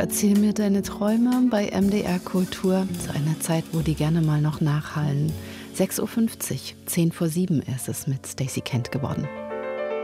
Erzähl mir deine Träume bei MDR Kultur zu einer Zeit, wo die gerne mal noch nachhallen. 6:50 Uhr, 6:50, 6:50 ist es mit Stacey Kent geworden.